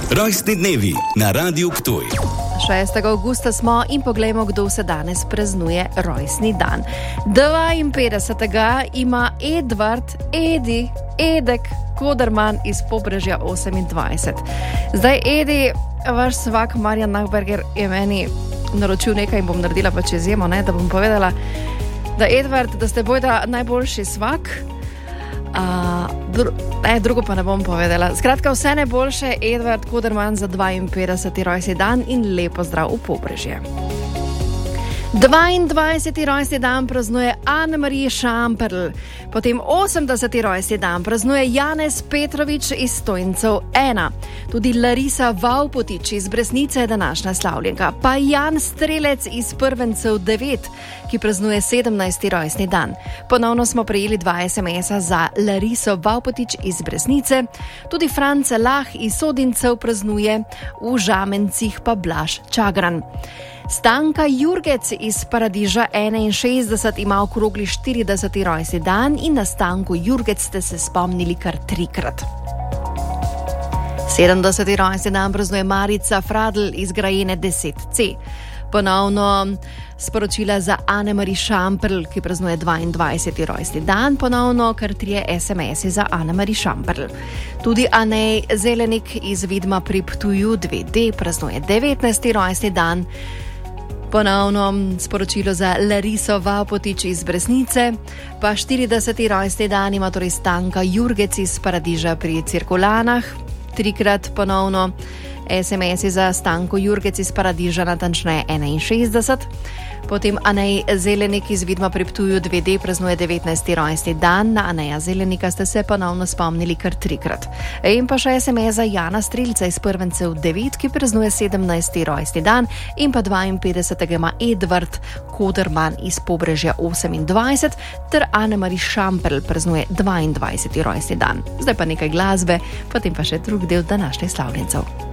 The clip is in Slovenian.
Rojstni dnevi na Radiu Ptuj. 6. avgusta smo in poglejmo, kdo se danes praznuje rojstni dan. 52. ima Edvard Edek Koderman iz Pobrežja 28. Zdaj, Edi, vaš svak Marjan Nachberger je meni naročil nekaj in bom naredila pač izjemo, da bom povedala, da Edvard, da ste bojda najboljši svak. Drugo pa ne bom povedala. Skratka, vse najboljše, Edvard Koderman, za 52. rojstni dan in lepo zdrav v Pobrežje. 22. rojstni dan praznuje Annemarie Šamperl, potem 80. rojstni dan praznuje Janez Petrovič iz Stojncev 1, tudi Larisa Vaupotič iz Bresnice je današnja slavljenka, pa Jan Strelec iz Prvencev 9, ki praznuje 17. rojstni dan. Ponovno smo prejeli 2 SMS-a za Lariso Vaupotič iz Bresnice, tudi France Lah iz Sodincev praznuje, v Žamencih pa Blaž Čagran. Stanka Jurgec iz Paradiža 61 ima okrogli 40. rojstni dan in na Stanku Jurgec ste se spomnili kar 3-krat. 70. rojstni dan praznuje Marica Fradl iz Grajene 10C. Ponovno sporočila za Annemarie Šamperl, ki praznuje 22. rojstni dan, ponovno kar 3 SMS-i za Annemarie Šamperl. Tudi Anej Zelenik iz Vidma pri Ptuju 2D praznuje 19. rojstni dan. Ponovno sporočilo za Lariso Vaupotič iz Bresnice, pa 40. rojstni dan ima torej Stanka Jurgec iz Paradiža pri Cirkulanah, 3-krat ponovno SMS-i za Stanko Jurgec iz Paradiža, natančneje 61. Potem Anej Zelenik iz Vidma pri Ptuju 2D praznuje 19. rojstni dan, na Aneja Zelenika ste se ponovno spomnili kar 3-krat. In pa še SMS za Jana Strelca iz Prvencev 9, ki praznuje 17. rojstni dan, in pa 52. ima Edvard Koderman iz Pobrežja 28, ter Annemarie Šamperl praznuje 22. rojstni dan. Zdaj pa nekaj glasbe, potem pa še drug del današnjih slavljencev.